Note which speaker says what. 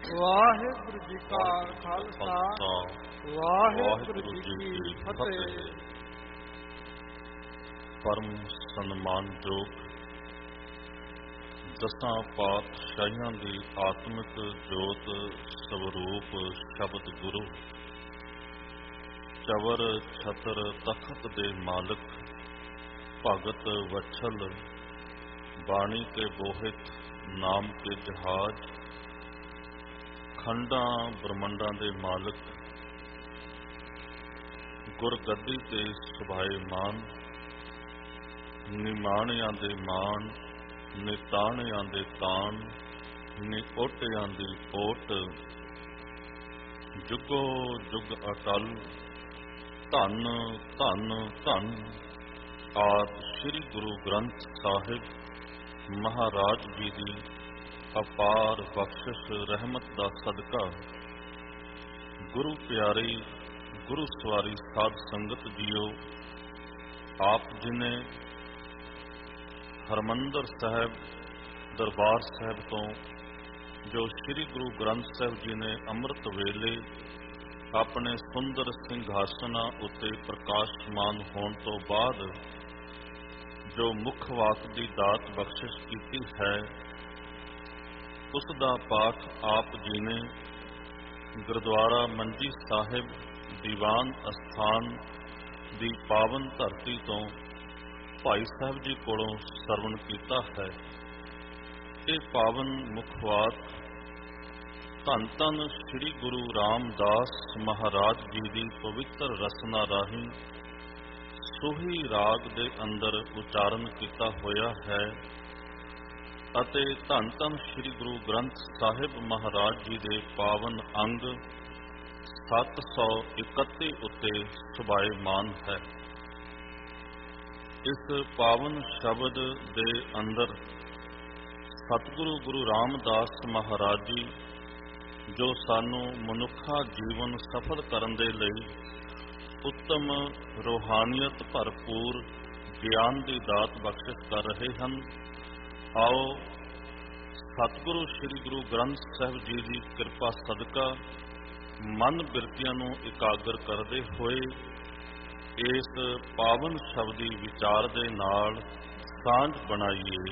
Speaker 1: ਵਾਹਿਗੁਰੂ ਜੀ ਕਾ ਖਾਲਸਾ,
Speaker 2: ਖਾਲਸਾ
Speaker 1: ਵਾਹਿਗੁਰੂ ਜੀ ਕੀ ਫਤਿਹ।
Speaker 2: ਪਰਮ ਸਨਮਾਨਯੋਗ ਦਸਾਂ ਪਾਤਸ਼ਾਹੀਆਂ ਦੀ ਆਤਮਿਕ ਜੋਤ ਸਵਰੂਪ ਸ਼ਬਦ ਗੁਰੂ, ਚਵਰ ਛਤਰ ਤਖਤ ਦੇ ਮਾਲਕ, ਭਗਤ ਵਛਲ ਬਾਣੀ ਕੇ ਬੋਹਿਤ, ਨਾਮ ਕੇ ਜਹਾਜ, ਖੰਡਾਂ ਬ੍ਰਹਮੰਡਾਂ ਦੇ ਮਾਲਕ, ਗੁਰਗੱਦੀ ਤੇ ਸੁਭਾਏਮਾਨ, ਨਿਮਾਣਿਆਂ ਦੇ ਮਾਣ, ਨਿਤਾਣਿਆਂ ਦੇ ਤਾਣ, ਨਿਓਟਿਆਂ ਦੀ ਓਟ, ਜੁਗੋ ਜੁਗ ਅਟਲ, ਧੰਨ ਧੰਨ ਧੰਨ ਆਦਿ ਸ੍ਰੀ ਗੁਰੂ ਗ੍ਰੰਥ ਸਾਹਿਬ ਮਹਾਰਾਜ ਜੀ ਦੀ ਅਪਾਰ ਬਖਸ਼ਿਸ਼ ਰਹਿਮਤ ਦਾ ਸਦਕਾ, ਗੁਰੂ ਪਿਆਰੀ ਗੁਰੂ ਸਵਾਰੀ ਸਾਧ ਸੰਗਤ ਜੀਓ, ਆਪ ਜੀ ਨੇ ਹਰਿਮੰਦਰ ਸਾਹਿਬ ਦਰਬਾਰ ਸਾਹਿਬ ਤੋਂ ਜੋ ਸ੍ਰੀ ਗੁਰੂ ਗ੍ਰੰਥ ਸਾਹਿਬ ਜੀ ਨੇ ਅੰਮ੍ਰਿਤ ਵੇਲੇ ਆਪਣੇ ਸੁੰਦਰ ਸਿੰਘਾਸਨਾਂ ਉੱਤੇ ਪ੍ਰਕਾਸ਼ਮਾਨ ਹੋਣ ਤੋਂ ਬਾਅਦ ਜੋ ਮੁੱਖ ਵਾਕ ਦੀ ਦਾਤ ਬਖਸ਼ਿਸ਼ ਕੀਤੀ ਹੈ, ਉਸ ਦਾ ਪਾਠ ਆਪ ਜੀ ਨੇ ਗੁਰਦੁਆਰਾ ਮੰਜੀ ਸਾਹਿਬ ਦੀਵਾਨ ਅਸਥਾਨ ਦੀ ਪਾਵਨ ਧਰਤੀ ਤੋਂ ਭਾਈ ਸਾਹਿਬ ਜੀ ਕੋਲੋਂ ਸਰਵਣ ਕੀਤਾ ਹੈ। ਇਹ ਪਾਵਨ ਮੁਖਵਾਕ ਧੰਨ ਧੰਨ ਸ੍ਰੀ ਗੁਰੂ ਰਾਮਦਾਸ ਮਹਾਰਾਜ ਜੀ ਦੀ ਪਵਿੱਤਰ ਰਸਨਾ ਰਾਹੀਂ ਸੋਹੀ ਰਾਗ ਦੇ ਅੰਦਰ ਉਚਾਰਨ ਕੀਤਾ ਹੋਇਆ ਹੈ ਅਤੇ ਧੰਨ ਧੰਨ ਸ੍ਰੀ ਗੁਰੂ ਗ੍ਰੰਥ ਸਾਹਿਬ ਮਹਾਰਾਜ ਜੀ ਦੇ ਪਾਵਨ ਅੰਗ 731 ਉੱਤੇ ਸੁਭਾਏਮਾਨ ਹੈ। ਇਸ ਪਾਵਨ ਸ਼ਬਦ ਦੇ ਅੰਦਰ ਸਤਿਗੁਰੂ ਗੁਰੂ ਰਾਮਦਾਸ ਮਹਾਰਾਜ ਜੀ ਜੋ ਸਾਨੂੰ ਮਨੁੱਖਾ ਜੀਵਨ ਸਫਲ ਕਰਨ ਦੇ ਲਈ ਉੱਤਮ ਰੂਹਾਨੀਅਤ ਭਰਪੂਰ ਗਿਆਨ ਦੀ ਦਾਤ ਬਖਸ਼ਿਸ਼ ਕਰ ਰਹੇ ਹਨ, ਆਓ ਸਤਿਗੁਰੂ ਸ੍ਰੀ ਗੁਰੂ ਗ੍ਰੰਥ ਸਾਹਿਬ ਜੀ ਦੀ ਕਿਰਪਾ ਸਦਕਾ ਮਨ ਬਿਰਤੀਆਂ ਨੂੰ ਇਕਾਗਰ ਕਰਦੇ ਹੋਏ ਇਸ ਪਾਵਨ ਸ਼ਬਦੀ ਵਿਚਾਰ ਦੇ ਨਾਲ ਸਾਂਝ ਬਣਾਈਏ।